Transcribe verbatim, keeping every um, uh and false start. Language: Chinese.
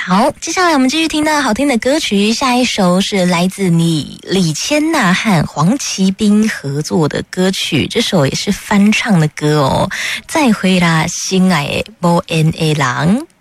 好，接下来我们继续听到好听的歌曲，下一首是来自你李千娜和黄奇斌合作的歌曲，这首也是翻唱的歌哦。再会啦，心爱的无缘的人。